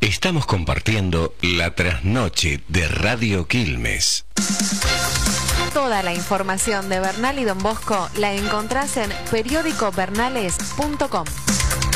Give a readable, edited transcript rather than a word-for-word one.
Estamos compartiendo la trasnoche de Radio Quilmes. Toda la información de Bernal y Don Bosco la encontrás en periodicobernales.com.